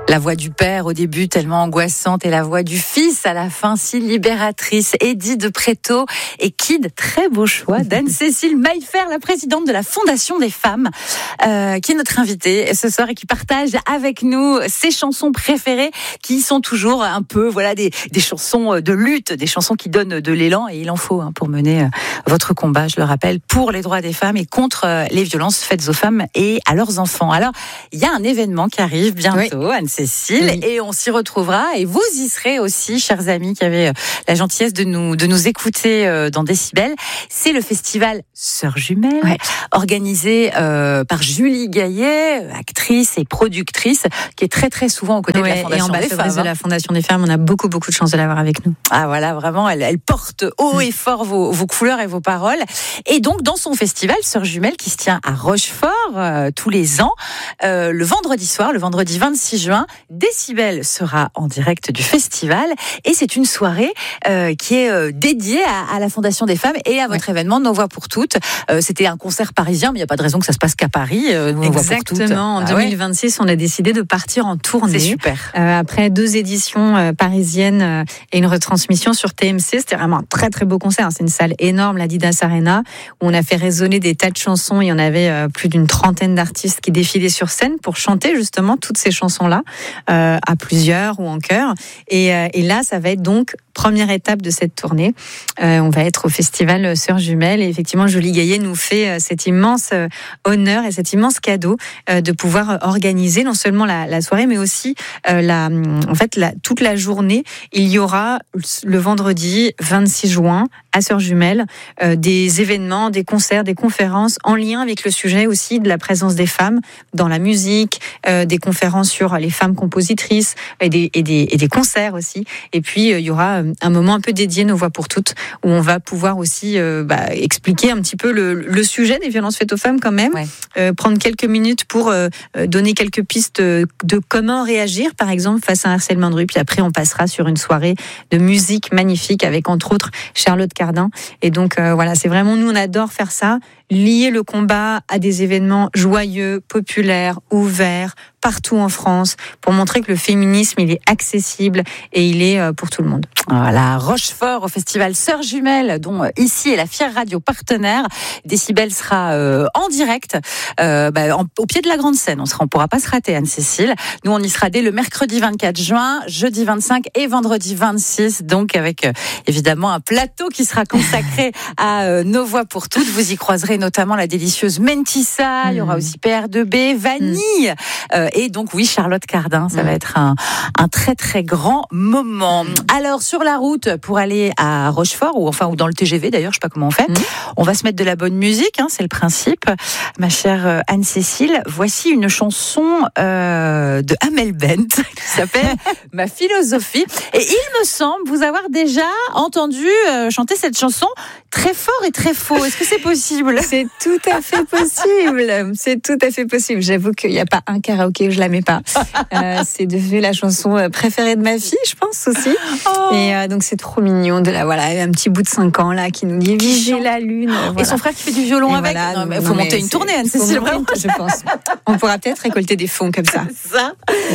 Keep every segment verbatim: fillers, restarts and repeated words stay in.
La voix du père au début tellement angoissante et la voix du fils à la fin si libératrice. Eddie de Pretto et Kid, très beau choix d'Anne-Cécile Maillefer, la présidente de la Fondation des femmes, euh, qui est notre invitée ce soir et qui partage avec nous ses chansons préférées qui sont toujours un peu voilà des, des chansons de lutte, des chansons qui donnent de l'élan et il en faut hein, pour mener euh, votre combat, je le rappelle, pour les droits des femmes et contre euh, les violences faites aux femmes et à leurs enfants. Alors, il y a un événement qui arrive bientôt, oui. Anne-Cécile, oui. Et on s'y retrouvera et vous y serez aussi, chers amis qui avaient la gentillesse de nous, de nous écouter dans Décibel. C'est le festival Sœurs Jumelles, ouais. organisé euh, par Julie Gaillet, actrice et productrice, qui est très très souvent aux côtés ouais, de la Fondation des femmes. De la Fondation des femmes, on a beaucoup beaucoup de chance de l'avoir avec nous. Ah voilà, vraiment, elle, elle porte haut mmh. et fort vos, vos couleurs et vos paroles. Et donc, dans son festival Sœurs Jumelles, qui se tient à Rochefort euh, tous les ans, euh, le vendredi soir, le vendredi vingt-six juin, Décibel sera en direct du festival et c'est une soirée euh, qui est euh, dédiée à, à la Fondation des femmes et à votre ouais. événement Nos Voix pour Toutes. Euh, c'était un concert parisien, mais il n'y a pas de raison que ça se passe qu'à Paris. Euh, Nos Exactement. En ah, deux mille vingt-six, ouais. on a décidé de partir en tournée. C'est super. Euh, après deux éditions euh, parisiennes euh, et une retransmission sur T M C, c'était vraiment un très très beau concert. C'est une salle énorme, l'Adidas Arena, où on a fait résonner des tas de chansons. Il y en avait euh, plus d'une trentaine d'artistes qui défilaient sur scène pour chanter justement toutes ces chansons-là. Euh, à plusieurs ou en chœur. Et, euh, et là, ça va être donc première étape de cette tournée. Euh, on va être au festival Sœurs Jumelles et effectivement, Julie Gaillet nous fait euh, cet immense euh, honneur et cet immense cadeau euh, de pouvoir euh, organiser non seulement la, la soirée, mais aussi euh, la, en fait, la, toute la journée. Il y aura le vendredi vingt-six juin à Sœurs Jumelles euh, des événements, des concerts, des conférences en lien avec le sujet aussi de la présence des femmes dans la musique, euh, des conférences sur les femmes compositrices et des, et des, et des concerts aussi. Et puis, euh, il y aura un moment un peu dédié Nos Voix pour Toutes, où on va pouvoir aussi euh, bah, expliquer un petit peu le, le sujet des violences faites aux femmes quand même, ouais. euh, prendre quelques minutes pour euh, donner quelques pistes de comment réagir, par exemple, face à un harcèlement de rue. Puis après, on passera sur une soirée de musique magnifique avec, entre autres, Charlotte Cardin. Et donc, euh, voilà, c'est vraiment, nous, on adore faire ça, lier le combat à des événements joyeux, populaires, ouverts, partout en France, pour montrer que le féminisme, il est accessible et il est pour tout le monde. Voilà, Rochefort au festival Sœurs Jumelles, dont euh, ici est la fière radio partenaire. Décibel sera euh, en direct, euh, bah, en, au pied de la grande scène. On sera, on pourra pas se rater, Anne-Cécile. Nous, on y sera dès le mercredi vingt-quatre juin, jeudi vingt-cinq et vendredi vingt-six. Donc, avec euh, évidemment un plateau qui sera consacré à euh, Nos Voix pour Toutes. Vous y croiserez notamment la délicieuse Mentissa. Mmh. Il y aura aussi P R deux B, Vanille. Mmh. Euh, et donc, oui, Charlotte Cardin. Ça mmh. va être un, un très, très grand moment. Mmh. Alors, sur la route pour aller à Rochefort, ou enfin ou dans le T G V d'ailleurs, je sais pas comment on fait. Mmh. On va se mettre de la bonne musique, hein, c'est le principe. Ma chère Anne-Cécile, voici une chanson euh, de Amel Bent qui s'appelle Ma philosophie. Et il me semble vous avoir déjà entendu euh, chanter cette chanson très fort et très faux. Est-ce que c'est possible ? C'est tout à fait possible. C'est tout à fait possible. J'avoue qu'il n'y a pas un karaoké où je la mets pas. Euh, c'est devenu la chanson préférée de ma fille, je pense aussi. Oh. Et euh, donc c'est trop mignon de la voilà un petit bout de cinq ans là qui nous dit viger la lune. Voilà. Et son frère qui fait du violon et avec. Voilà, il faut non, monter une tournée, Anne-Cécile. Vraiment, je pense. On pourra peut-être récolter des fonds comme ça. Ça.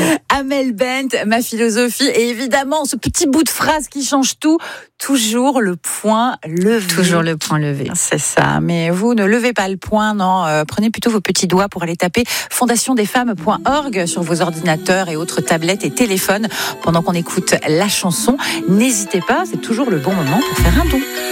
Amel Bent, Ma philosophie, et évidemment ce petit bout de phrase qui change tout. Toujours le point levé. Toujours le point levé. C'est ça. Mais vous ne levez pas le poing, non. Euh, prenez plutôt vos petits doigts pour aller taper fondation des femmes point org sur vos ordinateurs et autres tablettes et téléphones pendant qu'on écoute la chanson. N'hésitez pas, c'est toujours le bon moment pour faire un don.